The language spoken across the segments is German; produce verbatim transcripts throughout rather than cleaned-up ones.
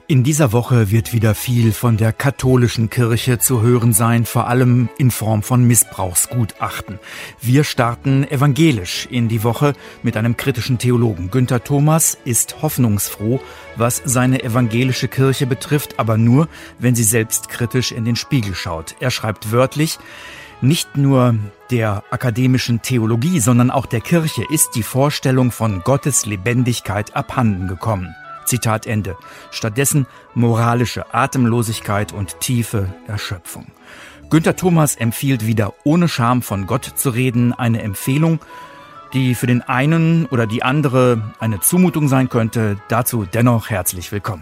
In dieser Woche wird wieder viel von der katholischen Kirche zu hören sein, vor allem in Form von Missbrauchsgutachten. Wir starten evangelisch in die Woche mit einem kritischen Theologen. Günther Thomas ist hoffnungsfroh, was seine evangelische Kirche betrifft, aber nur, wenn sie selbstkritisch in den Spiegel schaut. Er schreibt wörtlich: Nicht nur der akademischen Theologie, sondern auch der Kirche ist die Vorstellung von Gottes Lebendigkeit abhanden gekommen. Zitat Ende. Stattdessen moralische Atemlosigkeit und tiefe Erschöpfung. Günther Thomas empfiehlt wieder, ohne Scham von Gott zu reden, eine Empfehlung, die für den einen oder die andere eine Zumutung sein könnte. Dazu dennoch herzlich willkommen.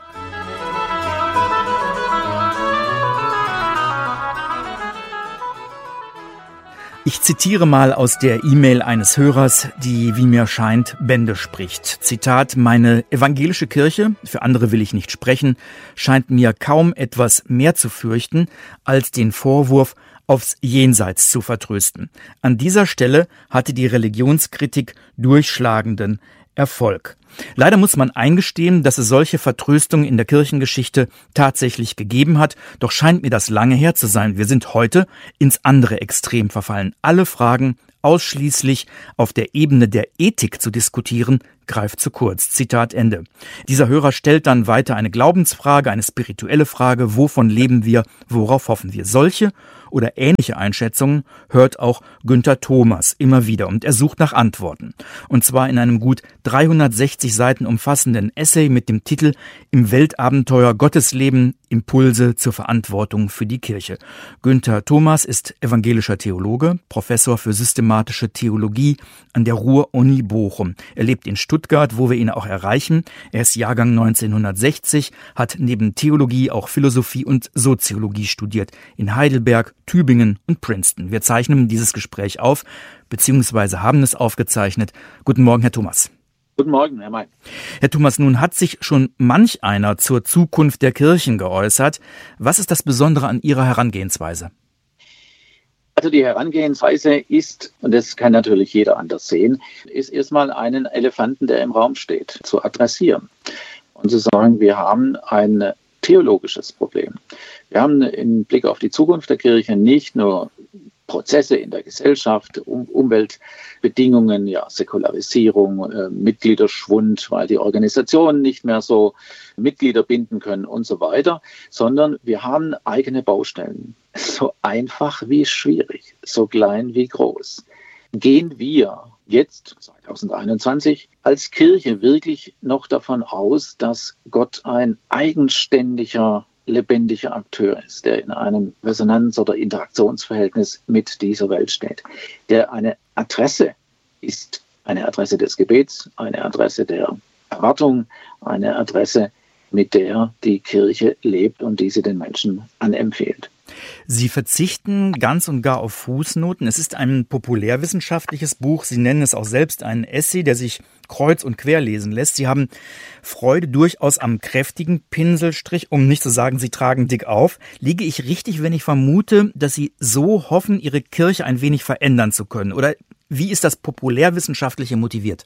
Ich zitiere mal aus der E-Mail eines Hörers, die, wie mir scheint, Bände spricht. Zitat: Meine evangelische Kirche, für andere will ich nicht sprechen, scheint mir kaum etwas mehr zu fürchten, als den Vorwurf, aufs Jenseits zu vertrösten. An dieser Stelle hatte die Religionskritik durchschlagenden Erfolg. Leider muss man eingestehen, dass es solche Vertröstungen in der Kirchengeschichte tatsächlich gegeben hat, doch scheint mir das lange her zu sein. Wir sind heute ins andere Extrem verfallen. Alle Fragen ausschließlich auf der Ebene der Ethik zu diskutieren, greift zu kurz. Zitat Ende. Dieser Hörer stellt dann weiter eine Glaubensfrage, eine spirituelle Frage: Wovon leben wir, worauf hoffen wir? Solche oder ähnliche Einschätzungen hört auch Günther Thomas immer wieder, und er sucht nach Antworten. Und zwar in einem gut dreihundertsechzig Seiten umfassenden Essay mit dem Titel Im Weltabenteuer Gottesleben: Impulse zur Verantwortung für die Kirche. Günther Thomas ist evangelischer Theologe, Professor für systematische Theologie an der Ruhr-Uni Bochum. Er lebt in Stuttgart, wo wir ihn auch erreichen. Er ist Jahrgang neunzehnhundertsechzig, hat neben Theologie auch Philosophie und Soziologie studiert in Heidelberg, Tübingen und Princeton. Wir zeichnen dieses Gespräch auf, beziehungsweise haben es aufgezeichnet. Guten Morgen, Herr Thomas. Guten Morgen, Herr May. Herr Thomas, nun hat sich schon manch einer zur Zukunft der Kirchen geäußert. Was ist das Besondere an Ihrer Herangehensweise? Also die Herangehensweise ist, und das kann natürlich jeder anders sehen, ist erstmal einen Elefanten, der im Raum steht, zu adressieren und zu sagen, wir haben ein theologisches Problem. Wir haben im Blick auf die Zukunft der Kirche nicht nur Prozesse in der Gesellschaft, um, Umweltbedingungen, ja, Säkularisierung, äh, Mitgliederschwund, weil die Organisationen nicht mehr so Mitglieder binden können und so weiter, sondern wir haben eigene Baustellen. So einfach wie schwierig, so klein wie groß. Gehen wir jetzt, zwanzig einundzwanzig, als Kirche wirklich noch davon aus, dass Gott ein eigenständiger, lebendiger Akteur ist, der in einem Resonanz- oder Interaktionsverhältnis mit dieser Welt steht, der eine Adresse ist, eine Adresse des Gebets, eine Adresse der Erwartung, eine Adresse, mit der die Kirche lebt und die sie den Menschen anempfiehlt. Sie verzichten ganz und gar auf Fußnoten. Es ist ein populärwissenschaftliches Buch. Sie nennen es auch selbst einen Essay, der sich kreuz und quer lesen lässt. Sie haben Freude durchaus am kräftigen Pinselstrich, um nicht zu sagen, Sie tragen dick auf. Liege ich richtig, wenn ich vermute, dass Sie so hoffen, Ihre Kirche ein wenig verändern zu können? Oder wie ist das populärwissenschaftliche motiviert?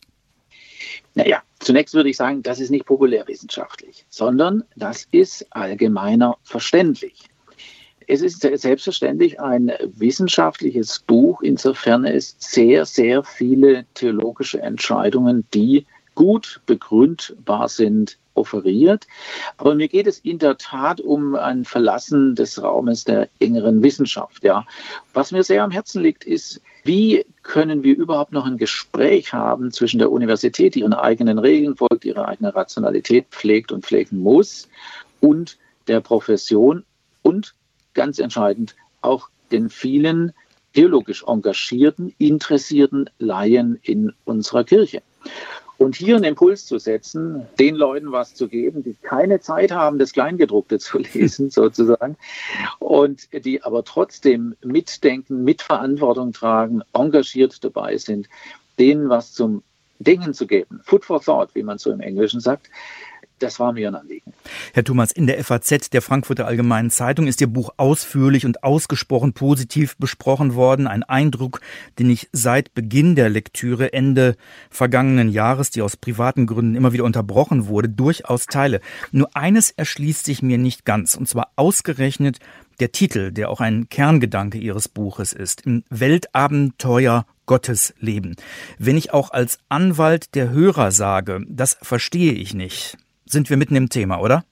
Naja, zunächst würde ich sagen, das ist nicht populärwissenschaftlich, sondern das ist allgemeiner verständlich. Es ist selbstverständlich ein wissenschaftliches Buch, insofern es sehr, sehr viele theologische Entscheidungen, die gut begründbar sind, offeriert. Aber mir geht es in der Tat um ein Verlassen des Raumes der engeren Wissenschaft. Ja. Was mir sehr am Herzen liegt, ist, wie können wir überhaupt noch ein Gespräch haben zwischen der Universität, die ihren eigenen Regeln folgt, ihre eigene Rationalität pflegt und pflegen muss, und der Profession und ganz entscheidend auch den vielen theologisch engagierten, interessierten Laien in unserer Kirche. Und hier einen Impuls zu setzen, den Leuten was zu geben, die keine Zeit haben, das Kleingedruckte zu lesen sozusagen, und die aber trotzdem mitdenken, Mitverantwortung tragen, engagiert dabei sind, denen was zum Denken zu geben, Food for Thought, wie man so im Englischen sagt, das war mir ein Anliegen. Herr Thomas, in der F A Z, der Frankfurter Allgemeinen Zeitung, ist Ihr Buch ausführlich und ausgesprochen positiv besprochen worden. Ein Eindruck, den ich seit Beginn der Lektüre Ende vergangenen Jahres, die aus privaten Gründen immer wieder unterbrochen wurde, durchaus teile. Nur eines erschließt sich mir nicht ganz, und zwar ausgerechnet der Titel, der auch ein Kerngedanke Ihres Buches ist, im Weltabenteuer Gottes leben. Wenn ich auch als Anwalt der Hörer sage, das verstehe ich nicht, sind wir mitten im Thema, oder?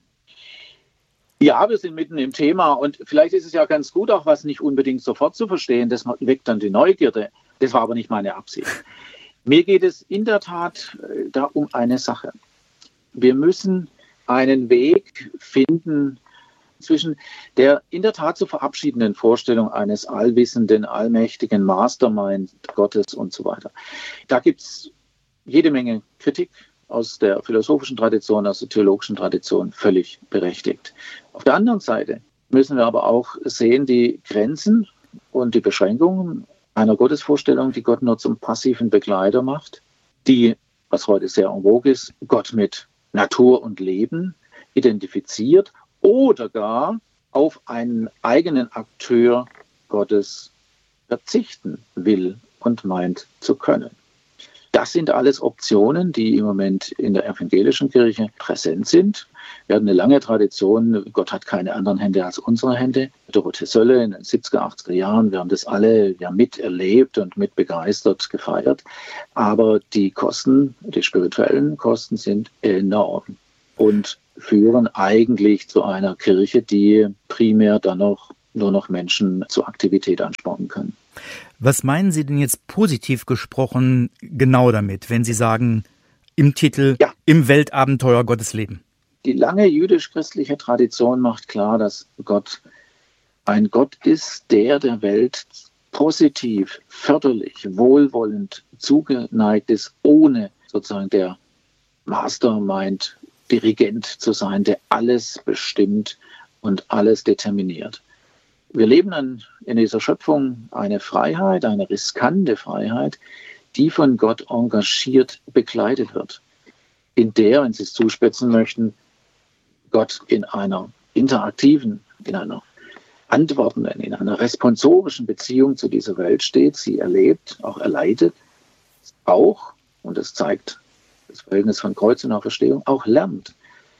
Ja, wir sind mitten im Thema und vielleicht ist es ja ganz gut, auch was nicht unbedingt sofort zu verstehen. Das weckt dann die Neugierde. Das war aber nicht meine Absicht. Mir geht es in der Tat äh, da um eine Sache. Wir müssen einen Weg finden zwischen der in der Tat zu verabschiedenden Vorstellung eines allwissenden, allmächtigen Mastermind Gottes und so weiter. Da gibt es jede Menge Kritik aus der philosophischen Tradition, aus der theologischen Tradition, völlig berechtigt. Auf der anderen Seite müssen wir aber auch sehen, die Grenzen und die Beschränkungen einer Gottesvorstellung, die Gott nur zum passiven Begleiter macht, die, was heute sehr en vogue ist, Gott mit Natur und Leben identifiziert oder gar auf einen eigenen Akteur Gottes verzichten will und meint zu können. Das sind alles Optionen, die im Moment in der evangelischen Kirche präsent sind. Wir haben eine lange Tradition, Gott hat keine anderen Hände als unsere Hände. Dorothee Sölle in den siebziger, achtziger Jahren, wir haben das alle ja miterlebt und mit begeistert gefeiert. Aber die Kosten, die spirituellen Kosten sind enorm und führen eigentlich zu einer Kirche, die primär dann noch nur noch Menschen zur Aktivität anspornen kann. Was meinen Sie denn jetzt positiv gesprochen genau damit, wenn Sie sagen, im Titel, ja, im Weltabenteuer Gottes leben? Die lange jüdisch-christliche Tradition macht klar, dass Gott ein Gott ist, der der Welt positiv, förderlich, wohlwollend zugeneigt ist, ohne sozusagen der Mastermind, Dirigent zu sein, der alles bestimmt und alles determiniert. Wir leben dann in dieser Schöpfung eine Freiheit, eine riskante Freiheit, die von Gott engagiert begleitet wird, in der, wenn Sie es zuspitzen möchten, Gott in einer interaktiven, in einer antwortenden, in einer responsorischen Beziehung zu dieser Welt steht, sie erlebt, auch erleidet, auch, und das zeigt das Verhältnis von Kreuz und Auferstehung, auch lernt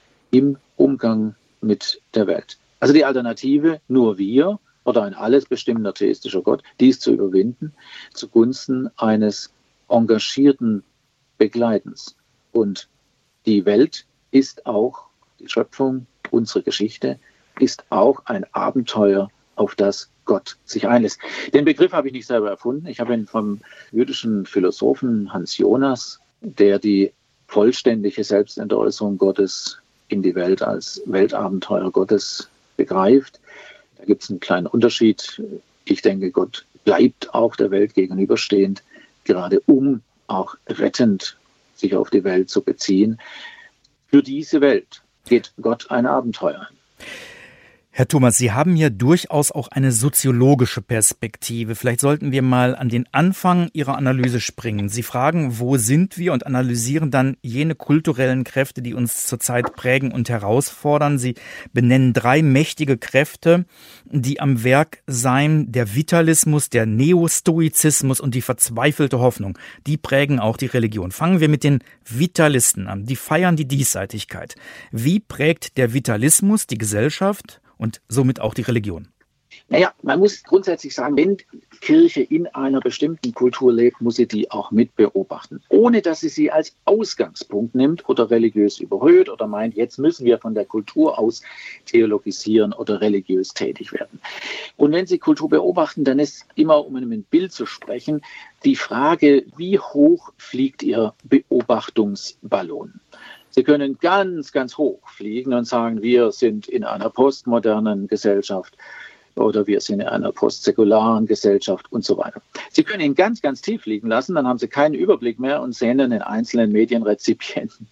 im Umgang mit der Welt. Also die Alternative, nur wir oder ein alles bestimmender theistischer Gott, dies zu überwinden, zugunsten eines engagierten Begleitens. Und die Welt ist auch, die Schöpfung, unsere Geschichte, ist auch ein Abenteuer, auf das Gott sich einlässt. Den Begriff habe ich nicht selber erfunden. Ich habe ihn vom jüdischen Philosophen Hans Jonas, der die vollständige Selbstentäußerung Gottes in die Welt als Weltabenteuer Gottes begreift. Da gibt es einen kleinen Unterschied. Ich denke, Gott bleibt auch der Welt gegenüberstehend, gerade um auch rettend sich auf die Welt zu beziehen. Für diese Welt geht Gott ein Abenteuer ein. Herr Thomas, Sie haben ja durchaus auch eine soziologische Perspektive. Vielleicht sollten wir mal an den Anfang Ihrer Analyse springen. Sie fragen, wo sind wir, und analysieren dann jene kulturellen Kräfte, die uns zurzeit prägen und herausfordern. Sie benennen drei mächtige Kräfte, die am Werk seien: der Vitalismus, der Neostoizismus und die verzweifelte Hoffnung. Die prägen auch die Religion. Fangen wir mit den Vitalisten an. Die feiern die Diesseitigkeit. Wie prägt der Vitalismus die Gesellschaft und somit auch die Religion? Naja, man muss grundsätzlich sagen, wenn Kirche in einer bestimmten Kultur lebt, muss sie die auch mit beobachten, ohne dass sie sie als Ausgangspunkt nimmt oder religiös überhöht oder meint, jetzt müssen wir von der Kultur aus theologisieren oder religiös tätig werden. Und wenn Sie Kultur beobachten, dann ist immer, um in einem Bild zu sprechen, die Frage, wie hoch fliegt Ihr Beobachtungsballon? Sie können ganz, ganz hoch fliegen und sagen, wir sind in einer postmodernen Gesellschaft oder wir sind in einer postsäkularen Gesellschaft und so weiter. Sie können ihn ganz, ganz tief fliegen lassen, dann haben Sie keinen Überblick mehr und sehen dann den einzelnen Medienrezipienten,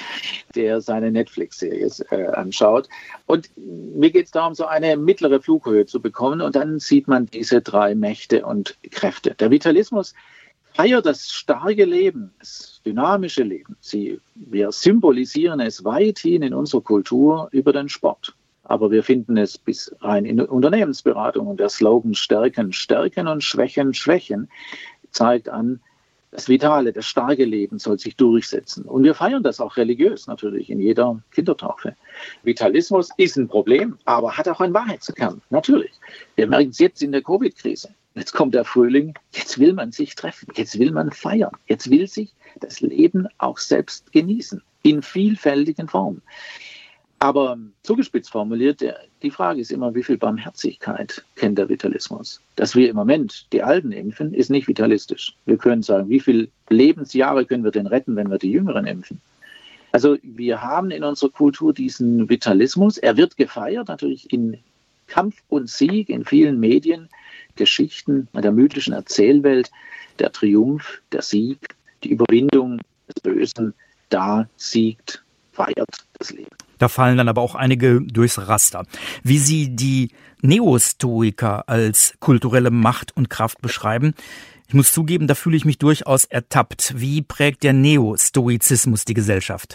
der seine Netflix-Serie äh, anschaut. Und mir geht es darum, so eine mittlere Flughöhe zu bekommen, und dann sieht man diese drei Mächte und Kräfte. Der Vitalismus feiert das starke Leben, das dynamische Leben. Sie, wir symbolisieren es weithin in unserer Kultur über den Sport. Aber wir finden es bis rein in der Unternehmensberatung. Und der Slogan Stärken, Stärken und Schwächen, Schwächen zeigt an, das vitale, das starke Leben soll sich durchsetzen. Und wir feiern das auch religiös natürlich in jeder Kindertaufe. Vitalismus ist ein Problem, aber hat auch einen Wahrheitskern, natürlich. Wir merken es jetzt in der Covid-Krise. Jetzt kommt der Frühling, jetzt will man sich treffen, jetzt will man feiern, jetzt will sich das Leben auch selbst genießen, in vielfältigen Formen. Aber zugespitzt formuliert, die Frage ist immer, wie viel Barmherzigkeit kennt der Vitalismus? Dass wir im Moment die Alten impfen, ist nicht vitalistisch. Wir können sagen, wie viele Lebensjahre können wir denn retten, wenn wir die Jüngeren impfen? Also wir haben in unserer Kultur diesen Vitalismus. Er wird gefeiert, natürlich in Kampf und Sieg, in vielen Medien, Geschichten, der mythischen Erzählwelt, der Triumph, der Sieg, die Überwindung des Bösen, da siegt, feiert das Leben. Da fallen dann aber auch einige durchs Raster. Wie Sie die Neostoiker als kulturelle Macht und Kraft beschreiben, ich muss zugeben, da fühle ich mich durchaus ertappt. Wie prägt der Neostoizismus die Gesellschaft?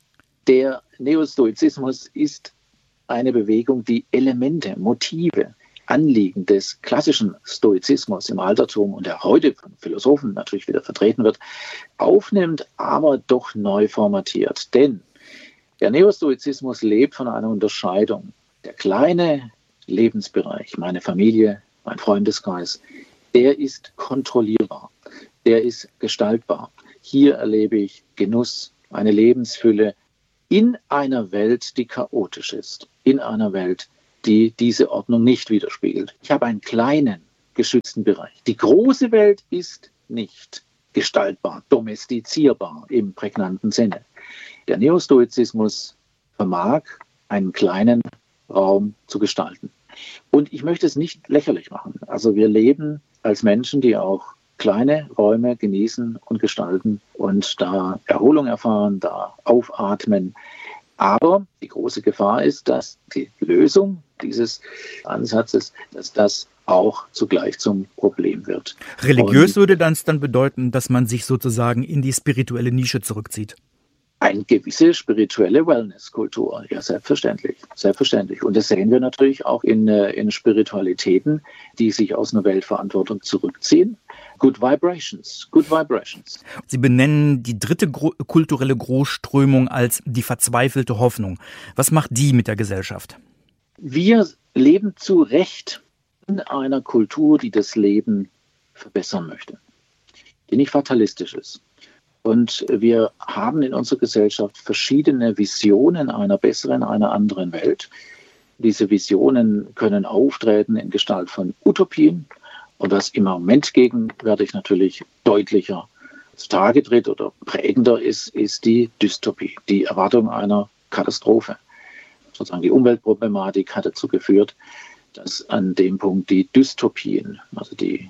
Der Neostoizismus ist eine Bewegung, die Elemente, Motive, Anliegen des klassischen Stoizismus im Altertum und der heute von Philosophen natürlich wieder vertreten wird, aufnimmt, aber doch neu formatiert. Denn der Neostoizismus lebt von einer Unterscheidung. Der kleine Lebensbereich, meine Familie, mein Freundeskreis, der ist kontrollierbar, der ist gestaltbar. Hier erlebe ich Genuss, eine Lebensfülle in einer Welt, die chaotisch ist, in einer Welt, die diese Ordnung nicht widerspiegelt. Ich habe einen kleinen, geschützten Bereich. Die große Welt ist nicht gestaltbar, domestizierbar im prägnanten Sinne. Der Neostoizismus vermag, einen kleinen Raum zu gestalten. Und ich möchte es nicht lächerlich machen. Also wir leben als Menschen, die auch kleine Räume genießen und gestalten und da Erholung erfahren, da aufatmen. Aber die große Gefahr ist, dass die Lösung dieses Ansatzes, dass das auch zugleich zum Problem wird. Religiös und würde das dann bedeuten, dass man sich sozusagen in die spirituelle Nische zurückzieht? Eine gewisse spirituelle Wellness-Kultur, ja, selbstverständlich, selbstverständlich. Und das sehen wir natürlich auch in, in Spiritualitäten, die sich aus einer Weltverantwortung zurückziehen. Good Vibrations, Good Vibrations. Sie benennen die dritte gro- kulturelle Großströmung als die verzweifelte Hoffnung. Was macht die mit der Gesellschaft? Wir leben zu Recht in einer Kultur, die das Leben verbessern möchte, die nicht fatalistisch ist. Und wir haben in unserer Gesellschaft verschiedene Visionen einer besseren, einer anderen Welt. Diese Visionen können auftreten in Gestalt von Utopien. Und was im Moment gegenwärtig natürlich deutlicher zutage tritt oder prägender ist, ist die Dystopie, die Erwartung einer Katastrophe. Sozusagen die Umweltproblematik hat dazu geführt, dass an dem Punkt die Dystopien, also die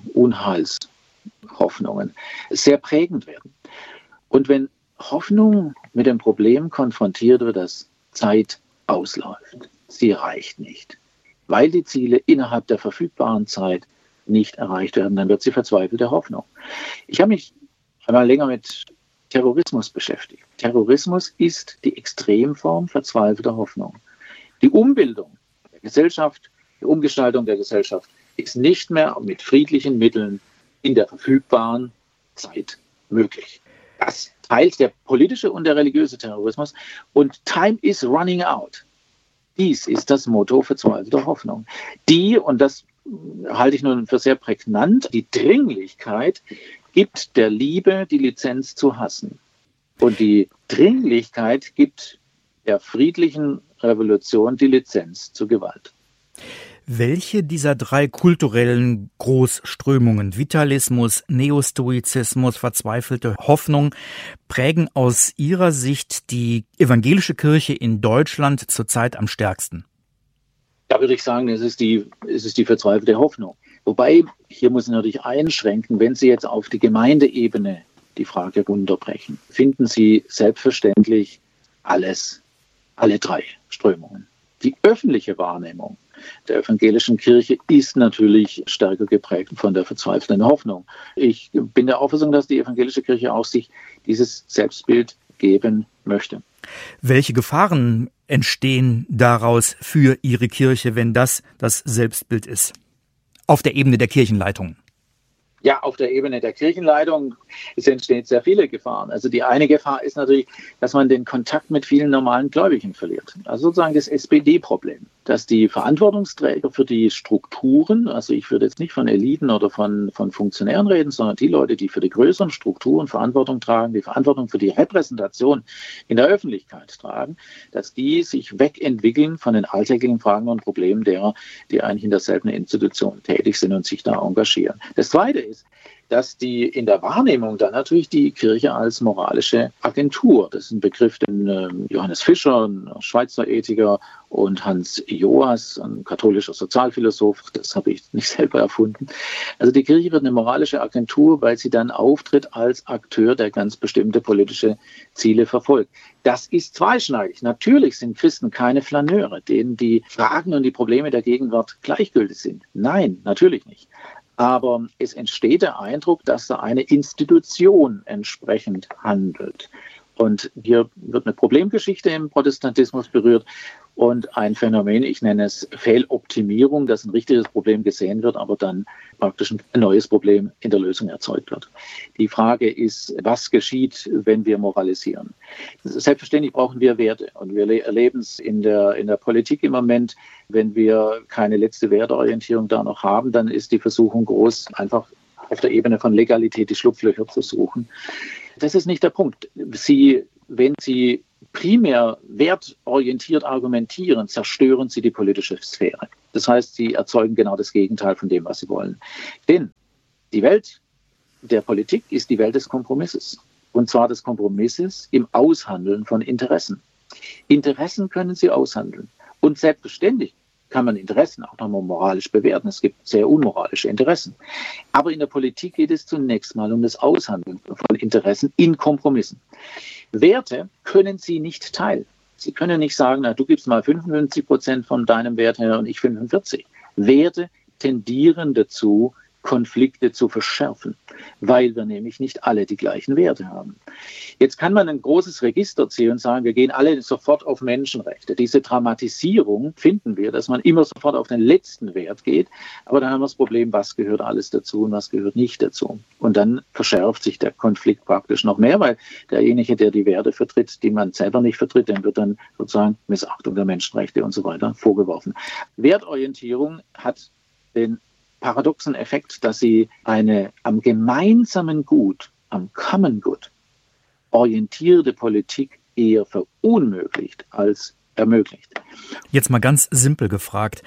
Unheilshoffnungen, sehr prägend werden. Und wenn Hoffnung mit dem Problem konfrontiert wird, dass Zeit ausläuft, sie reicht nicht, weil die Ziele innerhalb der verfügbaren Zeit nicht erreicht werden, dann wird sie verzweifelte Hoffnung. Ich habe mich einmal länger mit Terrorismus beschäftigt. Terrorismus ist die Extremform verzweifelter Hoffnung. Die Umbildung der Gesellschaft, die Umgestaltung der Gesellschaft ist nicht mehr mit friedlichen Mitteln in der verfügbaren Zeit möglich. Das teilt der politische und der religiöse Terrorismus. Und Time is running out. Dies ist das Motto verzweifelter Hoffnung. Die, und das halte ich nun für sehr prägnant, die Dringlichkeit gibt der Liebe die Lizenz zu hassen. Und die Dringlichkeit gibt der friedlichen Revolution die Lizenz zur Gewalt. Welche dieser drei kulturellen Großströmungen, Vitalismus, Neostoizismus, verzweifelte Hoffnung, prägen aus Ihrer Sicht die evangelische Kirche in Deutschland zurzeit am stärksten? Da würde ich sagen, es ist die, es ist die verzweifelte Hoffnung. Wobei, hier muss ich natürlich einschränken, wenn Sie jetzt auf die Gemeindeebene die Frage runterbrechen, finden Sie selbstverständlich alles, alle drei Strömungen. Die öffentliche Wahrnehmung der evangelischen Kirche ist natürlich stärker geprägt von der verzweifelten Hoffnung. Ich bin der Auffassung, dass die evangelische Kirche auch sich dieses Selbstbild geben möchte. Welche Gefahren entstehen daraus für Ihre Kirche, wenn das das Selbstbild ist? Auf der Ebene der Kirchenleitung. Ja, auf der Ebene der Kirchenleitung es entstehen sehr viele Gefahren. Also die eine Gefahr ist natürlich, dass man den Kontakt mit vielen normalen Gläubigen verliert. Also sozusagen das S P D-Problem, dass die Verantwortungsträger für die Strukturen, also ich würde jetzt nicht von Eliten oder von, von Funktionären reden, sondern die Leute, die für die größeren Strukturen Verantwortung tragen, die Verantwortung für die Repräsentation in der Öffentlichkeit tragen, dass die sich wegentwickeln von den alltäglichen Fragen und Problemen derer, die eigentlich in derselben Institution tätig sind und sich da engagieren. Das Zweite ist, dass die in der Wahrnehmung dann natürlich die Kirche als moralische Agentur, das ist ein Begriff, den äh, Johannes Fischer, ein Schweizer Ethiker, und Hans Joas, ein katholischer Sozialphilosoph, das habe ich nicht selber erfunden. Also die Kirche wird eine moralische Agentur, weil sie dann auftritt als Akteur, der ganz bestimmte politische Ziele verfolgt. Das ist zweischneidig. Natürlich sind Christen keine Flaneure, denen die Fragen und die Probleme der Gegenwart gleichgültig sind. Nein, natürlich nicht. Aber es entsteht der Eindruck, dass da eine Institution entsprechend handelt. Und hier wird eine Problemgeschichte im Protestantismus berührt und ein Phänomen, ich nenne es Fehloptimierung, dass ein richtiges Problem gesehen wird, aber dann praktisch ein neues Problem in der Lösung erzeugt wird. Die Frage ist, was geschieht, wenn wir moralisieren? Selbstverständlich brauchen wir Werte und wir erleben es in der, in der Politik im Moment. Wenn wir keine letzte Werteorientierung da noch haben, dann ist die Versuchung groß, einfach auf der Ebene von Legalität die Schlupflöcher zu suchen. Das ist nicht der Punkt. Sie, wenn Sie primär wertorientiert argumentieren, zerstören Sie die politische Sphäre. Das heißt, Sie erzeugen genau das Gegenteil von dem, was Sie wollen. Denn die Welt der Politik ist die Welt des Kompromisses. Und zwar des Kompromisses im Aushandeln von Interessen. Interessen können Sie aushandeln. Und selbstverständlich kann man Interessen auch nochmal moralisch bewerten. Es gibt sehr unmoralische Interessen. Aber in der Politik geht es zunächst mal um das Aushandeln von Interessen in Kompromissen. Werte können Sie nicht teilen. Sie können nicht sagen, na, du gibst mal fünfundfünfzig Prozent von deinem Wert her und ich fünfundvierzig. Werte tendieren dazu, Konflikte zu verschärfen, weil wir nämlich nicht alle die gleichen Werte haben. Jetzt kann man ein großes Register ziehen und sagen, wir gehen alle sofort auf Menschenrechte. Diese Dramatisierung finden wir, dass man immer sofort auf den letzten Wert geht, aber dann haben wir das Problem, was gehört alles dazu und was gehört nicht dazu. Und dann verschärft sich der Konflikt praktisch noch mehr, weil derjenige, der die Werte vertritt, die man selber nicht vertritt, dem wird dann sozusagen Missachtung der Menschenrechte und so weiter vorgeworfen. Wertorientierung hat den paradoxen Effekt, dass sie eine am gemeinsamen Gut, am Common Good orientierte Politik eher verunmöglicht als ermöglicht. Jetzt mal ganz simpel gefragt,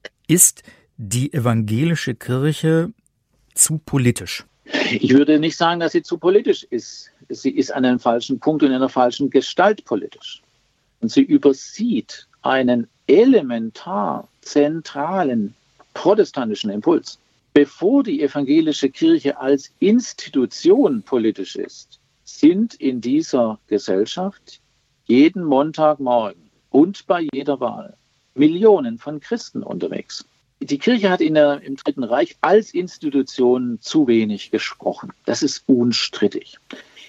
ist die evangelische Kirche zu politisch? Ich würde nicht sagen, dass sie zu politisch ist. Sie ist an einem falschen Punkt und in einer falschen Gestalt politisch. Und sie übersieht einen elementar zentralen protestantischen Impuls. Bevor die evangelische Kirche als Institution politisch ist, sind in dieser Gesellschaft jeden Montagmorgen und bei jeder Wahl Millionen von Christen unterwegs. Die Kirche hat in der, im Dritten Reich als Institution zu wenig gesprochen. Das ist unstrittig.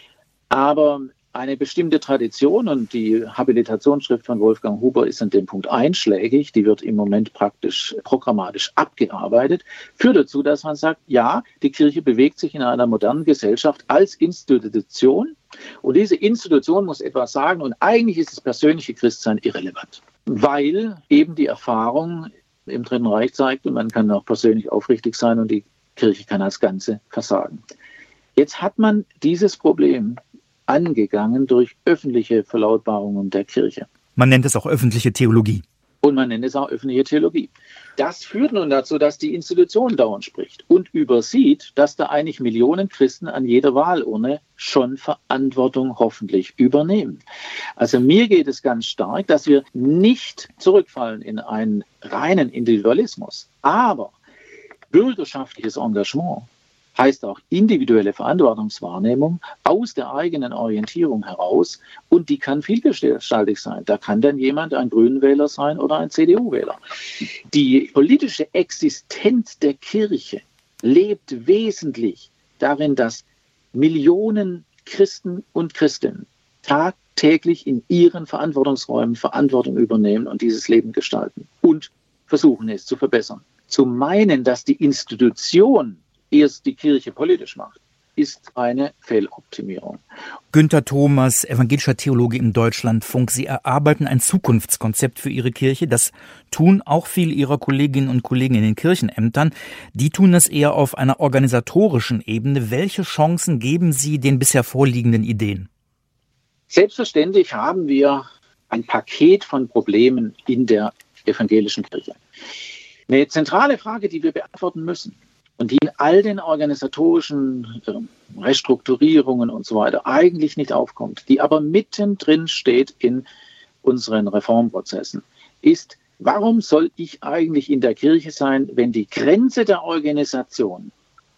Aber eine bestimmte Tradition, und die Habilitationsschrift von Wolfgang Huber ist an dem Punkt einschlägig, die wird im Moment praktisch programmatisch abgearbeitet, führt dazu, dass man sagt, ja, die Kirche bewegt sich in einer modernen Gesellschaft als Institution und diese Institution muss etwas sagen und eigentlich ist das persönliche Christsein irrelevant, weil eben die Erfahrung im Dritten Reich zeigt und man kann auch persönlich aufrichtig sein und die Kirche kann als Ganze versagen. Jetzt hat man dieses Problem angegangen durch öffentliche Verlautbarungen der Kirche. Man nennt es auch öffentliche Theologie. Und man nennt es auch öffentliche Theologie. Das führt nun dazu, dass die Institution dauernd spricht und übersieht, dass da eigentlich Millionen Christen an jeder Wahlurne schon Verantwortung hoffentlich übernehmen. Also mir geht es ganz stark, dass wir nicht zurückfallen in einen reinen Individualismus, aber bürgerschaftliches Engagement heißt auch individuelle Verantwortungswahrnehmung aus der eigenen Orientierung heraus, und die kann vielgestaltig sein. Da kann dann jemand ein Grünenwähler sein oder ein C D U-Wähler. Die politische Existenz der Kirche lebt wesentlich darin, dass Millionen Christen und Christinnen tagtäglich in ihren Verantwortungsräumen Verantwortung übernehmen und dieses Leben gestalten und versuchen es zu verbessern. Zu meinen, dass die Institution erst die Kirche politisch macht, ist eine Fehloptimierung. Günther Thomas, evangelischer Theologe im Deutschlandfunk. Sie erarbeiten ein Zukunftskonzept für Ihre Kirche. Das tun auch viele Ihrer Kolleginnen und Kollegen in den Kirchenämtern. Die tun das eher auf einer organisatorischen Ebene. Welche Chancen geben Sie den bisher vorliegenden Ideen? Selbstverständlich haben wir ein Paket von Problemen in der evangelischen Kirche. Eine zentrale Frage, die wir beantworten müssen und die in all den organisatorischen äh, Restrukturierungen und so weiter eigentlich nicht aufkommt, die aber mittendrin steht in unseren Reformprozessen, ist, warum soll ich eigentlich in der Kirche sein, wenn die Grenze der Organisation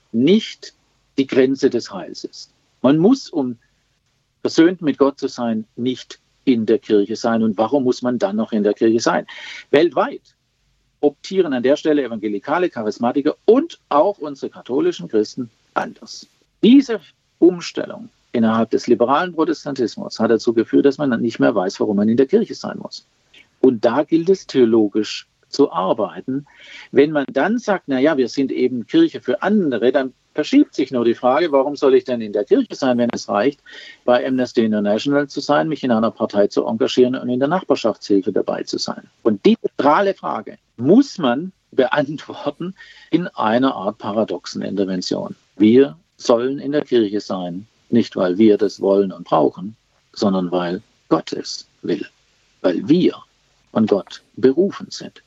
nicht die Grenze des Heils ist? Man muss, um versöhnt mit Gott zu sein, nicht in der Kirche sein. Und warum muss man dann noch in der Kirche sein? Weltweit optieren an der Stelle Evangelikale, Charismatiker und auch unsere katholischen Christen anders. Diese Umstellung innerhalb des liberalen Protestantismus hat dazu geführt, dass man dann nicht mehr weiß, warum man in der Kirche sein muss. Und da gilt es theologisch zu arbeiten. Wenn man dann sagt, naja, wir sind eben Kirche für andere, dann verschiebt sich nur die Frage, warum soll ich denn in der Kirche sein, wenn es reicht, bei Amnesty International zu sein, mich in einer Partei zu engagieren und in der Nachbarschaftshilfe dabei zu sein. Und die zentrale Frage muss man beantworten in einer Art paradoxen Intervention. Wir sollen in der Kirche sein, nicht weil wir das wollen und brauchen, sondern weil Gott es will, weil wir von Gott berufen sind.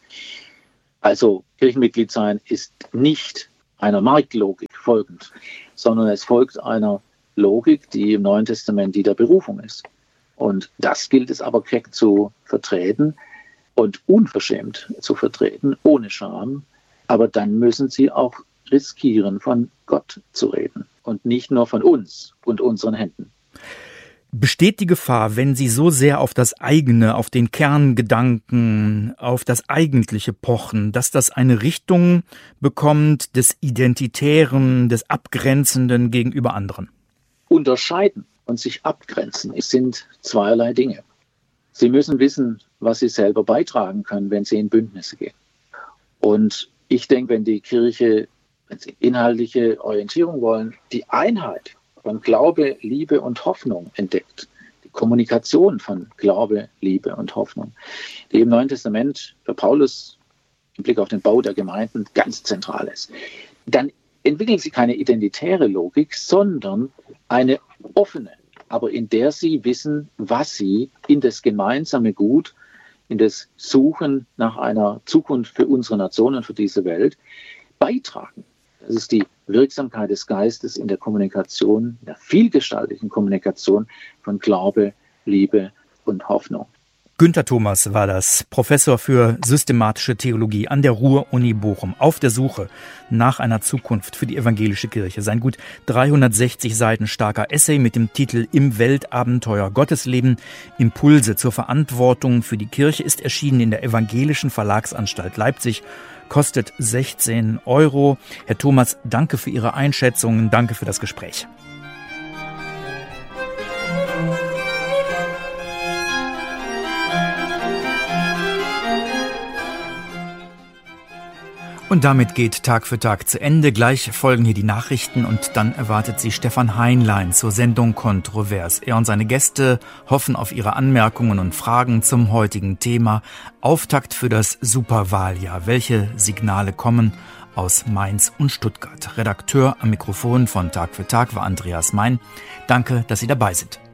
Also Kirchenmitglied sein ist nicht einer Marktlogik folgend, sondern es folgt einer Logik, die im Neuen Testament die der Berufung ist. Und das gilt es aber keck zu vertreten und unverschämt zu vertreten, ohne Scham. Aber dann müssen sie auch riskieren, von Gott zu reden und nicht nur von uns und unseren Händen. Besteht die Gefahr, wenn Sie so sehr auf das eigene, auf den Kerngedanken, auf das Eigentliche pochen, dass das eine Richtung bekommt des Identitären, des Abgrenzenden gegenüber anderen? Unterscheiden und sich abgrenzen sind zweierlei Dinge. Sie müssen wissen, was Sie selber beitragen können, wenn Sie in Bündnisse gehen. Und ich denke, wenn die Kirche, wenn Sie inhaltliche Orientierung wollen, die Einheit von Glaube, Liebe und Hoffnung entdeckt. Die Kommunikation von Glaube, Liebe und Hoffnung, die im Neuen Testament für Paulus im Blick auf den Bau der Gemeinden ganz zentral ist. Dann entwickeln sie keine identitäre Logik, sondern eine offene, aber in der sie wissen, was sie in das gemeinsame Gut, in das Suchen nach einer Zukunft für unsere Nation und für diese Welt beitragen. Das ist die Wirksamkeit des Geistes in der Kommunikation, in der vielgestaltigen Kommunikation von Glaube, Liebe und Hoffnung. Günther Thomas war das, Professor für systematische Theologie an der Ruhr-Uni Bochum, auf der Suche nach einer Zukunft für die evangelische Kirche. Sein gut dreihundertsechzig Seiten starker Essay mit dem Titel Im Weltabenteuer Gottesleben, Impulse zur Verantwortung für die Kirche ist erschienen in der Evangelischen Verlagsanstalt Leipzig, kostet sechzehn Euro. Herr Thomas, danke für Ihre Einschätzungen, danke für das Gespräch. Und damit geht Tag für Tag zu Ende. Gleich folgen hier die Nachrichten und dann erwartet Sie Stefan Heinlein zur Sendung Kontrovers. Er und seine Gäste hoffen auf Ihre Anmerkungen und Fragen zum heutigen Thema. Auftakt für das Superwahljahr. Welche Signale kommen aus Mainz und Stuttgart? Redakteur am Mikrofon von Tag für Tag war Andreas Mein. Danke, dass Sie dabei sind.